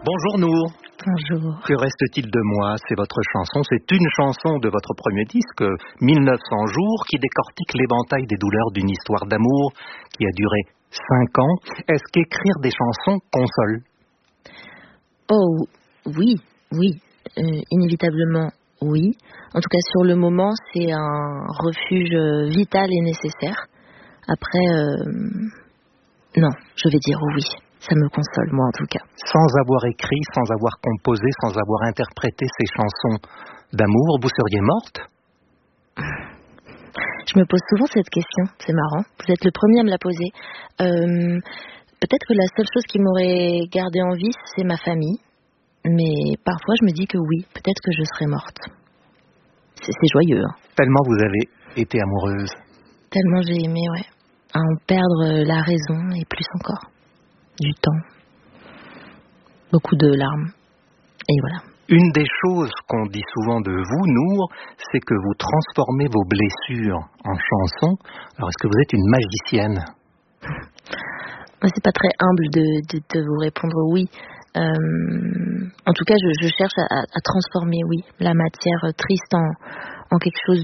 Bonjour Nour. Bonjour. Que reste-t-il de moi? C'est votre chanson, c'est une chanson de votre premier disque, 1900 jours, qui décortique l'éventail des douleurs d'une histoire d'amour qui a duré 5 ans. Est-ce qu'écrire des chansons console? Oh, oui, inévitablement, oui. En tout cas, sur le moment, c'est un refuge vital et nécessaire. Après, non, je vais dire oui. Ça me console, moi, en tout cas. Sans avoir écrit, sans avoir composé, sans avoir interprété ces chansons d'amour, vous seriez morte? Je me pose souvent cette question, c'est marrant. Vous êtes le premier à me la poser. Peut-être que la seule chose qui m'aurait gardée en vie, c'est ma famille. Mais parfois, je me dis que oui, peut-être que je serais morte. C'est joyeux. Hein. Tellement vous avez été amoureuse. Tellement j'ai aimé, ouais. À en perdre la raison et plus encore. Du temps. Beaucoup de larmes. Et voilà. Une des choses qu'on dit souvent de vous, Nour, c'est que vous transformez vos blessures en chansons. Alors, est-ce que vous êtes une magicienne? C'est pas très humble de vous répondre oui. En tout cas, je cherche à transformer, oui, la matière triste en quelque chose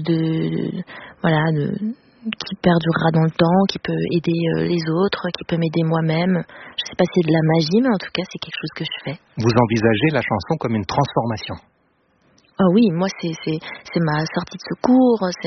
qui perdurera dans le temps, qui peut aider les autres, qui peut m'aider moi-même. Je sais pas si c'est de la magie, mais en tout cas, c'est quelque chose que je fais. Vous envisagez la chanson comme une transformation? Ah oui, moi, c'est ma sortie de secours, c'est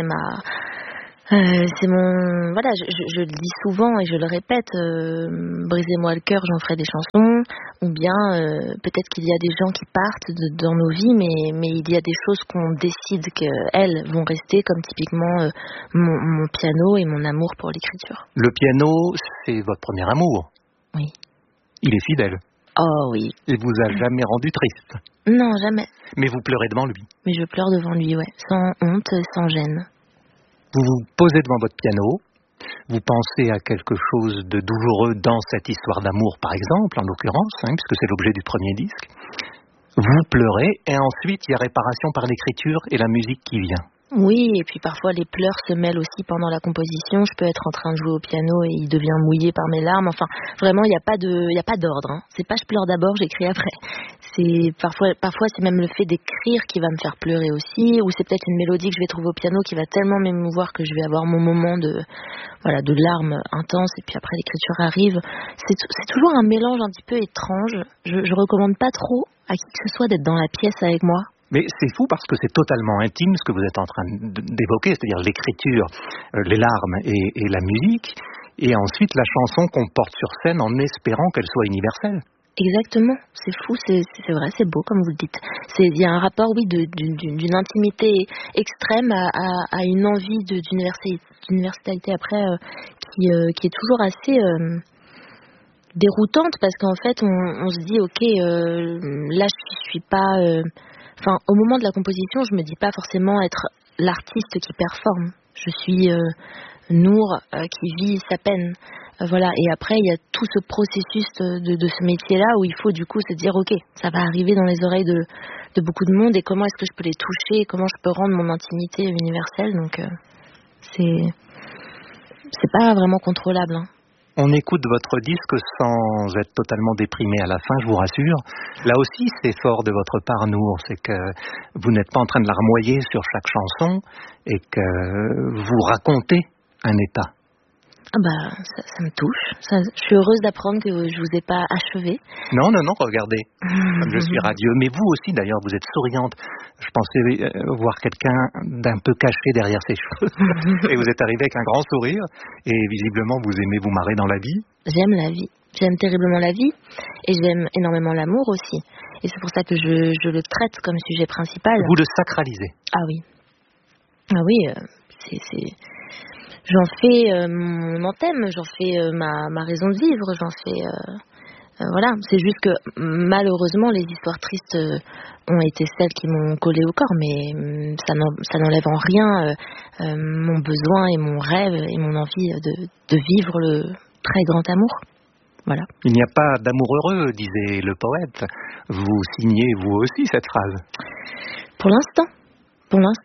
mon... Voilà, je le dis souvent et je le répète, brisez-moi le cœur, j'en ferai des chansons, ou bien peut-être qu'il y a des gens qui partent dans nos vies, mais il y a des choses qu'on décide qu'elles vont rester, comme typiquement mon piano et mon amour pour l'écriture. Le piano, c'est votre premier amour? Oui. Il est fidèle? Oh oui. Il vous a jamais rendu triste? Non, jamais. Mais vous pleurez devant lui? Mais je pleure devant lui, ouais, sans honte, sans gêne. Vous vous posez devant votre piano, vous pensez à quelque chose de douloureux dans cette histoire d'amour, par exemple, en l'occurrence, puisque c'est l'objet du premier disque. Vous pleurez, et ensuite il y a réparation par l'écriture et la musique qui vient. Oui, et puis parfois les pleurs se mêlent aussi pendant la composition. Je peux être en train de jouer au piano et il devient mouillé par mes larmes. Enfin, vraiment, il n'y a pas d'ordre. Hein. C'est pas je pleure d'abord, j'écris après. C'est parfois c'est même le fait d'écrire qui va me faire pleurer aussi, ou c'est peut-être une mélodie que je vais trouver au piano qui va tellement m'émouvoir que je vais avoir mon moment de larmes intenses, et puis après l'écriture arrive. C'est toujours un mélange un petit peu étrange. Je recommande pas trop à qui que ce soit d'être dans la pièce avec moi. Mais c'est fou parce que c'est totalement intime ce que vous êtes en train d'évoquer, c'est-à-dire l'écriture, les larmes et la musique, et ensuite la chanson qu'on porte sur scène en espérant qu'elle soit universelle. Exactement, c'est fou, c'est vrai, c'est beau comme vous le dites. Il y a un rapport, oui, d'une intimité extrême à une envie d'universalité après qui est toujours assez déroutante, parce qu'en fait on se dit ok, là je suis pas... au moment de la composition, je me dis pas forcément être l'artiste qui performe. Je suis Nour qui vit sa peine. Voilà. Et après, il y a tout ce processus de ce métier-là où il faut du coup se dire ok, ça va arriver dans les oreilles de beaucoup de monde, et comment est-ce que je peux les toucher, et comment je peux rendre mon intimité universelle. Donc c'est pas vraiment contrôlable. Hein. On écoute votre disque sans être totalement déprimé à la fin, je vous rassure. Là aussi, c'est fort de votre part, Nour, c'est que vous n'êtes pas en train de larmoyer sur chaque chanson et que vous racontez un état. Ah bah, ça me touche. Je suis heureuse d'apprendre que je vous ai pas achevé. Non, regardez, comme je suis radieux. Mais vous aussi, d'ailleurs, vous êtes souriante. Je pensais voir quelqu'un d'un peu caché derrière ses cheveux. Et vous êtes arrivé avec un grand sourire. Et visiblement, vous aimez vous marrer dans la vie. J'aime la vie. J'aime terriblement la vie. Et j'aime énormément l'amour aussi. Et c'est pour ça que je le traite comme sujet principal. Vous le sacralisez. Ah oui. Ah oui, j'en fais mon anthème, j'en fais ma raison de vivre, j'en fais... voilà, c'est juste que malheureusement les histoires tristes ont été celles qui m'ont collé au corps, mais ça n'enlève en rien mon besoin et mon rêve et mon envie de vivre le très grand amour. Voilà. Il n'y a pas d'amour heureux, disait le poète. Vous signez vous aussi cette phrase? Pour l'instant.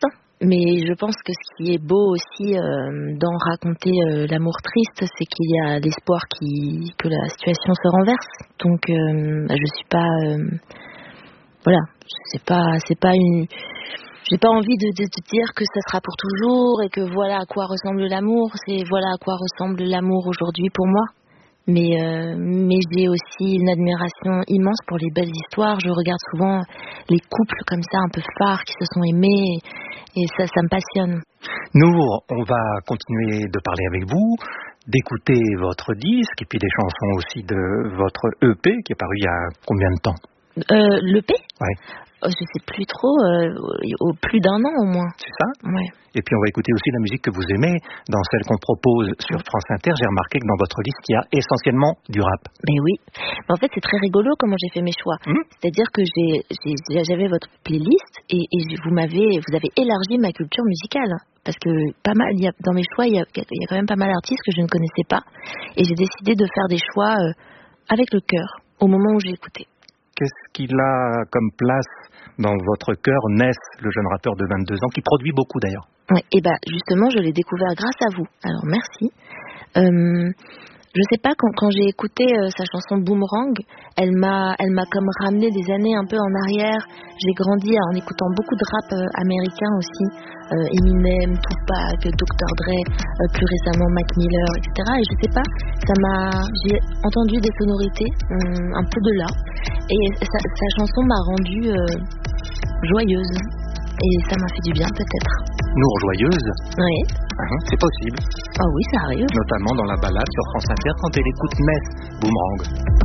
Mais je pense que ce qui est beau aussi dans raconter l'amour triste, c'est qu'il y a l'espoir que la situation se renverse. Donc je suis pas voilà, c'est pas une, j'ai pas envie de dire que ça sera pour toujours et que voilà à quoi ressemble l'amour, c'est voilà à quoi ressemble l'amour aujourd'hui pour moi. Mais j'ai aussi une admiration immense pour les belles histoires. Je regarde souvent les couples comme ça un peu phares qui se sont aimés et ça me passionne. Nour, on va continuer de parler avec vous, d'écouter votre disque et puis des chansons aussi de votre EP qui est paru il y a combien de temps? L'EP? Ouais. Je sais plus trop, plus d'un an au moins. C'est ça? Ouais. Et puis on va écouter aussi la musique que vous aimez dans celle qu'on propose sur France Inter. J'ai remarqué que dans votre liste, il y a essentiellement du rap. Mais oui. Mais en fait, c'est très rigolo comment j'ai fait mes choix. C'est-à-dire que j'avais votre playlist et vous avez élargi ma culture musicale. Parce que pas mal, dans mes choix, il y a quand même pas mal d'artistes que je ne connaissais pas. Et j'ai décidé de faire des choix avec le cœur, au moment où j'ai écouté. Qu'est-ce qu'il a comme place dans votre cœur, Ness, le jeune rappeur de 22 ans, qui produit beaucoup d'ailleurs? Oui, et justement, je l'ai découvert grâce à vous. Alors, merci. Je sais pas, quand j'ai écouté sa chanson Boomerang, elle m'a comme ramené des années un peu en arrière. J'ai grandi en écoutant beaucoup de rap américain aussi, Eminem, Tupac, Dr. Dre, plus récemment Mac Miller, etc. Et je sais pas, j'ai entendu des sonorités un peu de là, et sa chanson m'a rendue joyeuse. Et ça m'a fait du bien, peut-être. Nour joyeuse? Oui. C'est possible. Ah oui, ça arrive. Notamment dans la balade sur France Inter quand elle écoute Ness, Boomerang.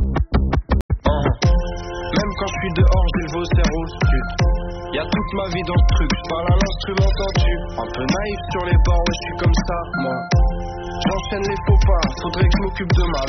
Même quand je suis dehors, j'ai le vaussaire au sud. Y'a toute ma vie dans ce truc, je parle à l'instrument tendu. Un peu naïf sur les bords, ouais, je suis comme ça, moi. J'enchaîne les faux pas, faudrait que je m'occupe de ma